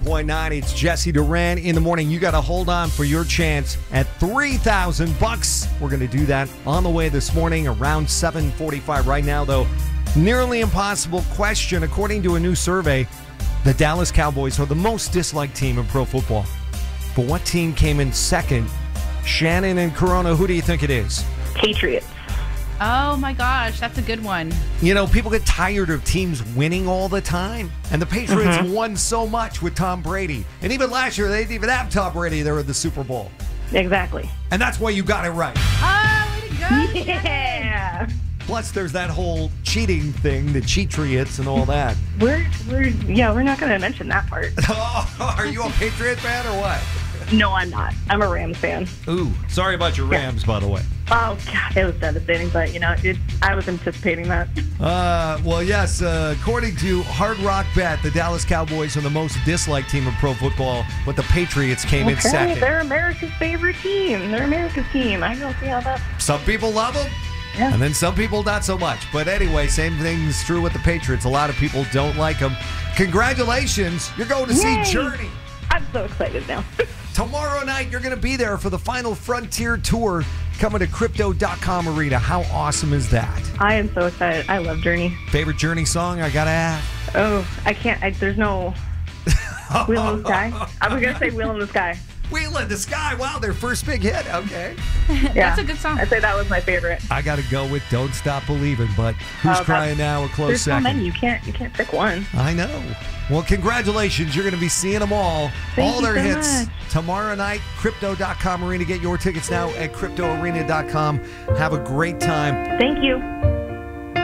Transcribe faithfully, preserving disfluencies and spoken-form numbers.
Point nine, it's Jesse Duran in the morning. You got to hold on for your chance at three thousand bucks. We're going to do that on the way this morning around seven forty-five. Right now, though, nearly impossible question. According to a new survey, the Dallas Cowboys are the most disliked team in pro football. But what team came in second? Shannon and Corona, who do you think it is? Patriots. Oh, my gosh. That's a good one. You know, people get tired of teams winning all the time. And the Patriots mm-hmm. won so much with Tom Brady. And even last year, they didn't even have Tom Brady. They were in the Super Bowl. Exactly. And that's why you got it right. Oh, way to go. Yeah. Plus, there's that whole cheating thing, the Cheatriots and all that. We're, we're, yeah, we're not going to mention that part. Oh, are you a Patriot fan or what? No, I'm not. I'm a Rams fan. Ooh, sorry about your Rams, yeah. by the way. Oh, God, it was devastating, but, you know, it, I was anticipating that. Uh, well, yes, uh, according to Hard Rock Bet, the Dallas Cowboys are the most disliked team in pro football, but the Patriots came well, in second. They're America's favorite team. They're America's team. I don't see how that... Some people love them, yeah. and then some people not so much. But anyway, same thing's true with the Patriots. A lot of people don't like them. Congratulations, you're going to Yay. see Journey. I'm so excited now. Tomorrow night, you're going to be there for the Final Frontier Tour coming to Crypto dot com Arena. How awesome is that? I am so excited. I love Journey. Favorite Journey song? I got to ask. Oh, I can't. I, there's no Wheel in the Sky. I was going to say Wheel in the Sky. Wheel in the Sky. Wow, their first big hit. Okay. Yeah, that's a good song. I'd say that was my favorite. I got to go with Don't Stop Believing, but Who's oh, Crying Now? A close there's second. There's so many. You can't, you can't pick one. I know. Well, congratulations. You're going to be seeing them all. Thank all their so hits much. Tomorrow night. Crypto dot com Arena. Get your tickets now at Crypto Arena dot com. Have a great time. Thank you.